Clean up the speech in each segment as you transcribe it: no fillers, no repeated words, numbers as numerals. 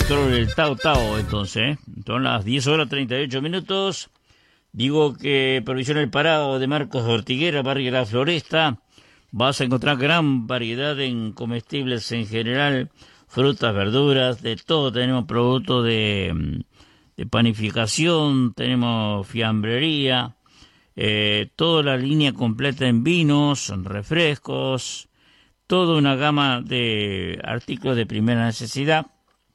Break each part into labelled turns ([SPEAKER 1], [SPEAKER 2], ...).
[SPEAKER 1] control el Tao Tao, entonces. Son las 10 horas 38 minutos. Digo que Provisión El Parado de Marcos Ortiguera, barrio La Floresta, vas a encontrar gran variedad en comestibles en general, frutas, verduras, de todo. Tenemos productos de panificación, tenemos fiambrería, toda la línea completa en vinos, en refrescos, toda una gama de artículos de primera necesidad.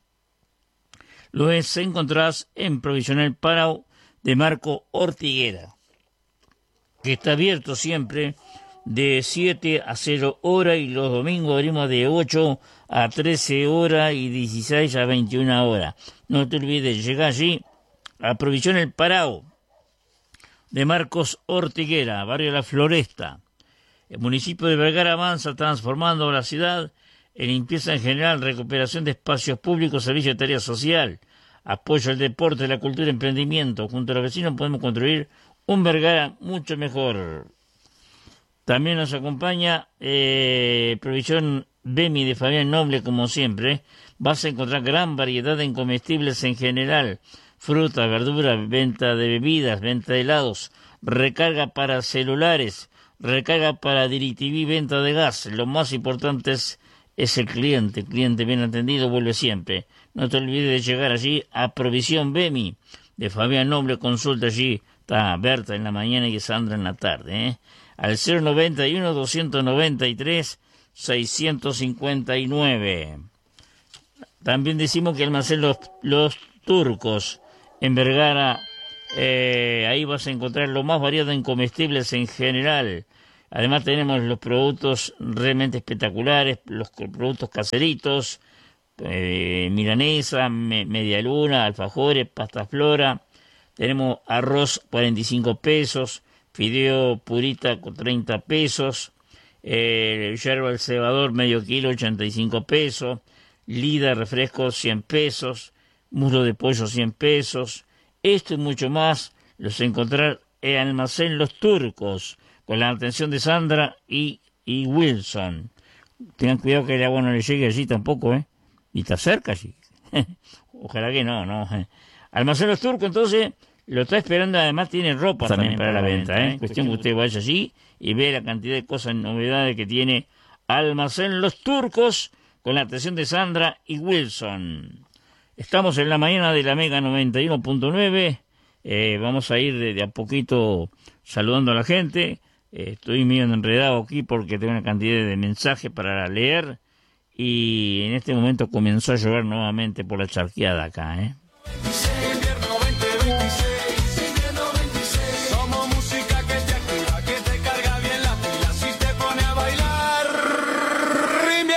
[SPEAKER 1] Lo encontrás en Provisión El Parado de Marco Ortiguera, que está abierto siempre de 7 a 0 horas y los domingos abrimos de 8 a 13 horas y 16 a 21 horas. No te olvides, llega allí a Provisión El Parado de Marcos Ortiguera, barrio La Floresta. El municipio de Vergara avanza transformando la ciudad en limpieza en general, recuperación de espacios públicos, servicio de tarea social, apoyo al deporte, la cultura y emprendimiento. Junto a los vecinos podemos construir un Vergara mucho mejor. También nos acompaña Provisión Bemi de Fabián Noble, como siempre. Vas a encontrar gran variedad en comestibles en general, frutas, verduras, venta de bebidas, venta de helados, recarga para celulares, recarga para DirecTV, venta de gas. Lo más importante es el cliente. El cliente bien atendido vuelve siempre. No te olvides de llegar allí a Provisión Bemi de Fabián Noble. Consulta allí. Está Berta en la mañana y Sandra en la tarde. Al 091-293-659. También decimos que almacén los Turcos en Vergara. Ahí vas a encontrar lo más variado en comestibles en general. Además tenemos los productos realmente espectaculares, los productos caseritos, milanesa, media luna, alfajores, pasta flora. Tenemos arroz 45 pesos, fideo purita con 30 pesos, yerba el cebador medio kilo 85 pesos, lida refresco 100 pesos, muslo de pollo 100 pesos. Esto y mucho más los encontrar en Almacén Los Turcos, con la atención de Sandra y Wilson. Tengan cuidado que el agua no le llegue allí tampoco, Y está cerca allí. Ojalá que no. Almacén Los Turcos, entonces, lo está esperando. Además tiene ropa también para la venta, Cuestión que usted vaya allí y ve la cantidad de cosas, novedades que tiene Almacén Los Turcos, con la atención de Sandra y Wilson. Estamos en la mañana de la Mega 91.9. Vamos a ir de a poquito saludando a la gente. Estoy medio enredado aquí porque tengo una cantidad de mensajes para leer. Y en este momento comenzó a llover nuevamente por la charqueada acá,